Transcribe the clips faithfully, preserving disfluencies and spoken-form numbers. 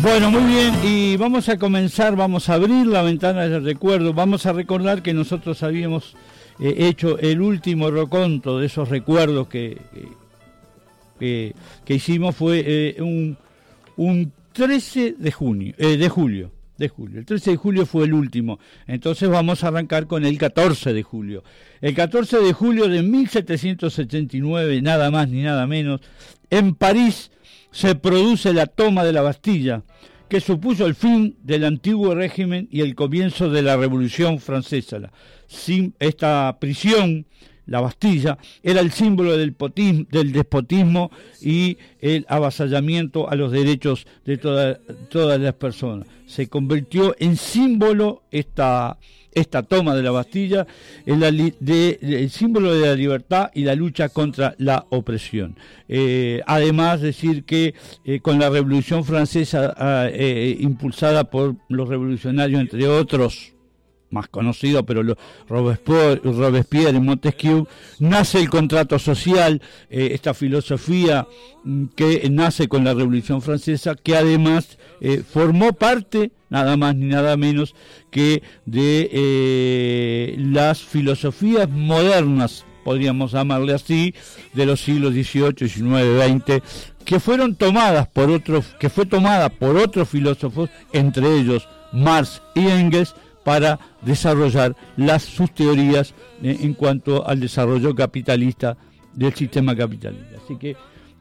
Bueno, muy bien, y vamos a comenzar, vamos a abrir la ventana del recuerdo, vamos a recordar que nosotros habíamos eh, hecho el último reconto de esos recuerdos que, que, que, que hicimos, fue eh, un, un trece de junio, eh, de julio, de julio, el trece de julio fue el último, entonces vamos a arrancar con el catorce de julio. El catorce de julio de mil setecientos setenta y nueve, nada más ni nada menos, en París se produce la toma de la Bastilla, que supuso el fin del antiguo régimen y el comienzo de la Revolución Francesa. La, sin, esta prisión, la Bastilla, era el símbolo del, potismo, del despotismo y el avasallamiento a los derechos de toda, todas las personas. Se convirtió en símbolo esta esta toma de la Bastilla, en la li, de, de, el símbolo de la libertad y la lucha contra la opresión. Eh, además, decir que eh, con la Revolución Francesa eh, impulsada por los revolucionarios, entre otros, más conocido, pero lo, Robespierre, Robespierre y Montesquieu, nace el contrato social, eh, esta filosofía mm, que nace con la Revolución Francesa, que además eh, formó parte, nada más ni nada menos, que de eh, las filosofías modernas, podríamos llamarle así, de los siglos dieciocho, diecinueve, veinte, que fueron tomadas por otros, que fue tomada por otros filósofos, entre ellos Marx y Engels, para desarrollar las, sus teorías eh, en cuanto al desarrollo capitalista del sistema capitalista. Así que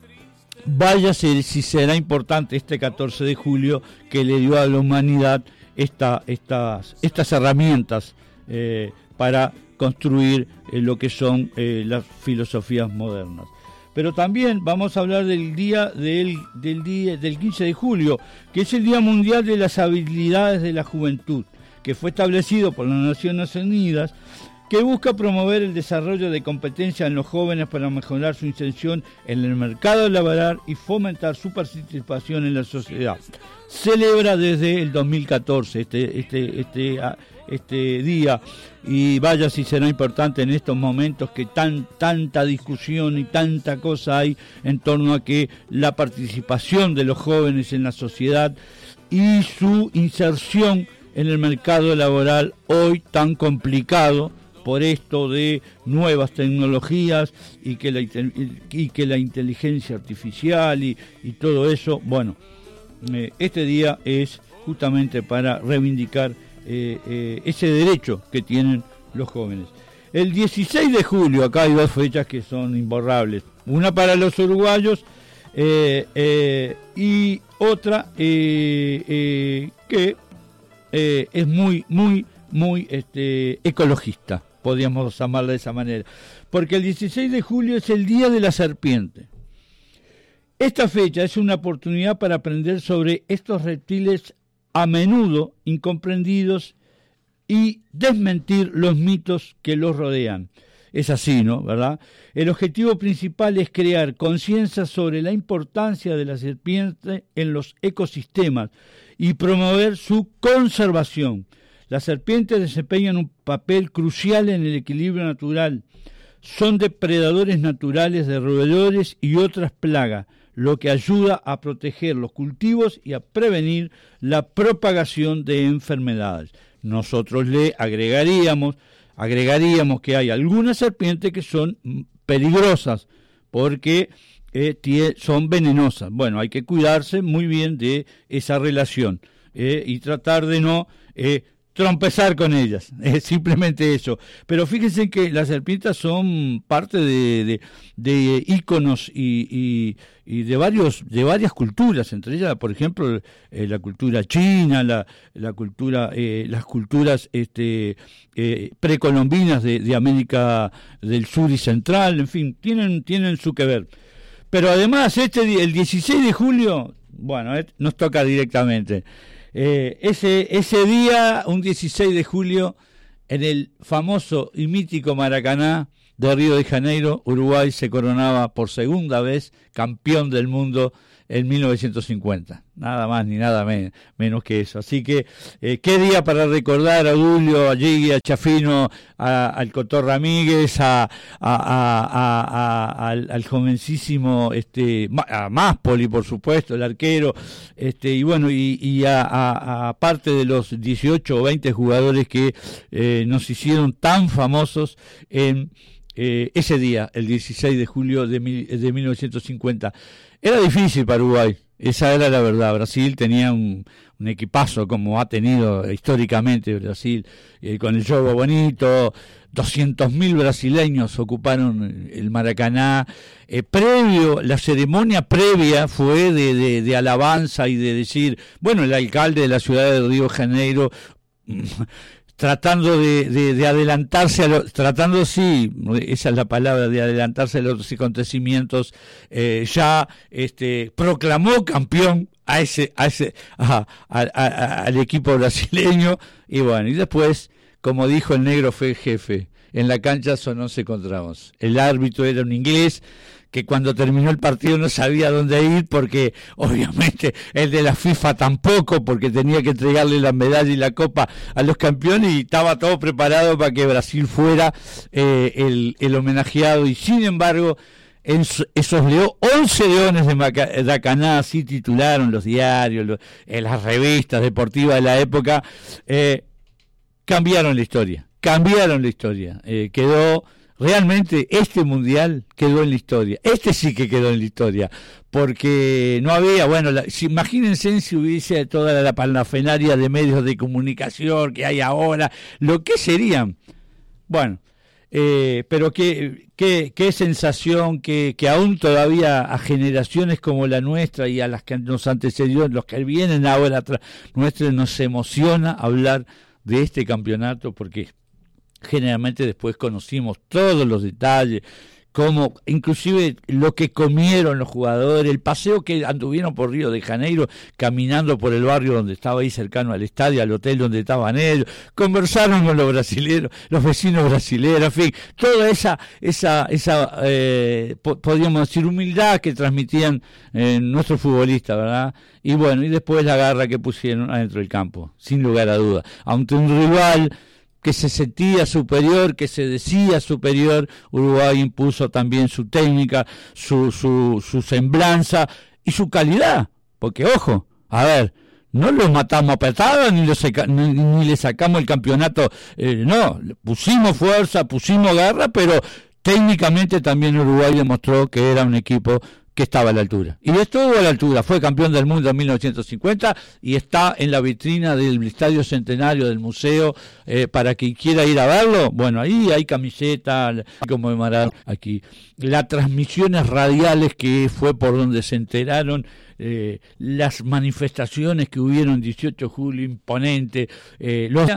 vaya si, si será importante este catorce de julio que le dio a la humanidad esta, estas, estas herramientas eh, para construir eh, lo que son eh, las filosofías modernas. Pero también vamos a hablar del día del, del día del quince de julio, que es el Día Mundial de las Habilidades de la Juventud, que fue establecido por las Naciones Unidas, que busca promover el desarrollo de competencias en los jóvenes para mejorar su inserción en el mercado laboral y fomentar su participación en la sociedad. Celebra desde el dos mil catorce este, este, este, este día, y vaya si será importante en estos momentos que tan, tanta discusión y tanta cosa hay en torno a que la participación de los jóvenes en la sociedad y su inserción en el mercado laboral hoy tan complicado por esto de nuevas tecnologías y que la, y que la inteligencia artificial y, y todo eso. Bueno, eh, este día es justamente para reivindicar eh, eh, ese derecho que tienen los jóvenes. El dieciséis de julio, acá hay dos fechas que son imborrables, una para los uruguayos eh, eh, y otra eh, eh, que Eh, es muy, muy, muy este, ecologista, podríamos llamarla de esa manera, porque el dieciséis de julio es el Día de la Serpiente. Esta fecha es una oportunidad para aprender sobre estos reptiles a menudo incomprendidos y desmentir los mitos que los rodean. Es así, ¿no? ¿Verdad? El objetivo principal es crear conciencia sobre la importancia de la serpiente en los ecosistemas y promover su conservación. Las serpientes desempeñan un papel crucial en el equilibrio natural. Son depredadores naturales de roedores y otras plagas, lo que ayuda a proteger los cultivos y a prevenir la propagación de enfermedades. Nosotros le agregaríamos agregaríamos que hay algunas serpientes que son peligrosas porque eh, tie, son venenosas. Bueno, hay que cuidarse muy bien de esa relación eh, y tratar de no eh, trompezar con ellas, es simplemente eso. Pero fíjense que las serpientes son parte de, de, de íconos y, y, y de varios de varias culturas, entre ellas, por ejemplo, eh, la cultura china, la, la cultura, eh, las culturas este, eh, precolombinas de, de América del Sur y Central, en fin, tienen, tienen su que ver. Pero además, este el dieciséis de julio, bueno, eh, nos toca directamente. Eh, ese, ese día, un dieciséis de julio, en el famoso y mítico Maracaná de Río de Janeiro, Uruguay se coronaba por segunda vez campeón del mundo en mil novecientos cincuenta, nada más ni nada men- menos que eso. Así que, eh, qué día para recordar a Dulio, a Gigui, a Chafino, a, al Cotó Ramírez, a, a, a, a, a, al, al jovencísimo, este, a Máspoli, por supuesto, el arquero, este, y bueno, y, y a, a, a parte de los dieciocho o veinte jugadores que eh, nos hicieron tan famosos en eh, ese día, el dieciséis de julio de, mil, de mil novecientos cincuenta. Era difícil para Uruguay, esa era la verdad. Brasil tenía un, un equipazo como ha tenido históricamente Brasil, eh, con el juego bonito. doscientos mil brasileños ocuparon el Maracaná. Eh, previo, la ceremonia previa fue de, de, de alabanza y de decir, bueno, el alcalde de la ciudad de Río de Janeiro tratando de, de, de adelantarse a los, tratando sí, esa es la palabra, de adelantarse a los acontecimientos, eh, ya este proclamó campeón a ese, a ese, a, a, a, al equipo brasileño, y bueno, y después, como dijo el negro fue jefe, en la cancha son once contra once. El árbitro era un inglés que cuando terminó el partido no sabía dónde ir, porque obviamente el de la FIFA tampoco, porque tenía que entregarle la medalla y la copa a los campeones, y estaba todo preparado para que Brasil fuera eh, el, el homenajeado, y sin embargo en esos leo, once leones de Maracaná, así titularon los diarios, los, eh, las revistas deportivas de la época, eh, cambiaron la historia, cambiaron la historia, eh, quedó... Realmente este mundial quedó en la historia, este sí que quedó en la historia, porque no había, bueno, la, si, imagínense si hubiese toda la parafernalia de medios de comunicación que hay ahora, lo que serían, bueno, eh, pero qué, qué, qué sensación que, que aún todavía a generaciones como la nuestra y a las que nos antecedieron, los que vienen ahora atrás nuestra, nos emociona hablar de este campeonato, porque generalmente después conocimos todos los detalles, como inclusive lo que comieron los jugadores, el paseo que anduvieron por Río de Janeiro, caminando por el barrio donde estaba ahí cercano al estadio, al hotel donde estaban ellos, conversaron con los brasileros, los vecinos brasileños, en fin, toda esa, esa, esa eh, po- podríamos decir humildad que transmitían eh, nuestros futbolistas, ¿verdad? Y bueno, y después la garra que pusieron adentro del campo, sin lugar a duda, ante un rival que se sentía superior, que se decía superior. Uruguay impuso también su técnica, su, su, su semblanza y su calidad, porque ojo, a ver, no los matamos a patadas ni, los seca, ni, ni le sacamos el campeonato, eh, no, pusimos fuerza, pusimos garra, pero técnicamente también Uruguay demostró que era un equipo que estaba a la altura. Y estuvo a la altura, fue campeón del mundo en mil novecientos cincuenta y está en la vitrina del Estadio Centenario del Museo, eh, para quien quiera ir a verlo. Bueno, ahí hay camiseta, como de Maradona, aquí. Las transmisiones radiales, que fue por donde se enteraron, eh, las manifestaciones que hubieron dieciocho de julio, imponente, eh, los...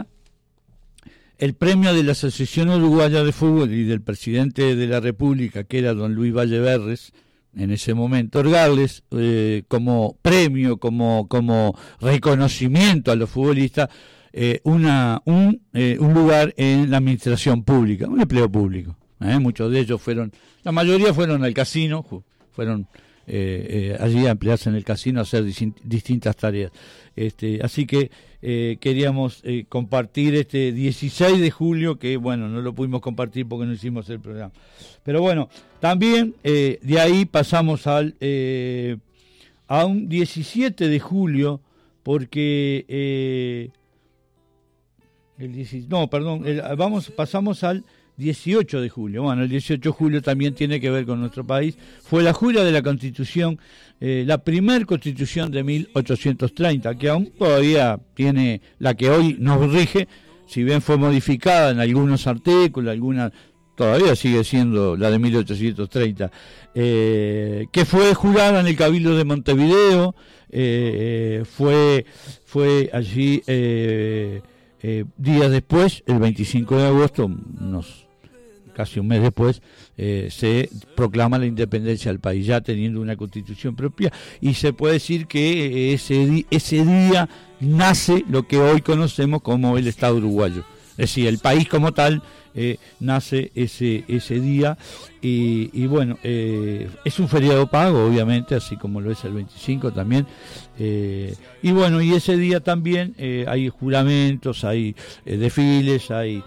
El premio de la Asociación Uruguaya de Fútbol y del presidente de la República, que era don Luis Valleverres, en ese momento, otorgarles eh, como premio, como como reconocimiento a los futbolistas, eh, una un eh, un lugar en la administración pública, un empleo público. ¿eh? Muchos de ellos fueron, la mayoría fueron al casino, fueron eh, eh, allí a emplearse en el casino, a hacer dis- distintas tareas. Este, así que eh, queríamos eh, compartir este dieciséis de julio, que bueno, no lo pudimos compartir porque no hicimos el programa. Pero bueno, también eh, de ahí pasamos al eh, a un diecisiete de julio, porque eh, el diez, no, perdón, el, vamos pasamos al dieciocho de julio. Bueno, el dieciocho de julio también tiene que ver con nuestro país. Fue la jura de la Constitución, eh, la primer Constitución de mil ochocientos treinta, que aún todavía tiene, la que hoy nos rige, si bien fue modificada en algunos artículos, algunas, todavía sigue siendo la de mil ochocientos treinta, eh, que fue jurada en el Cabildo de Montevideo, eh, fue, fue allí eh, eh, días después, el veinticinco de agosto, unos casi un mes después, eh, se proclama la independencia del país, ya teniendo una constitución propia, y se puede decir que ese, di- ese día nace lo que hoy conocemos como el Estado uruguayo. Es decir, el país como tal eh, nace ese ese día y, y bueno, eh, es un feriado pago, obviamente, así como lo es el veinticinco también. Eh, y bueno, y ese día también eh, hay juramentos, hay eh, desfiles, hay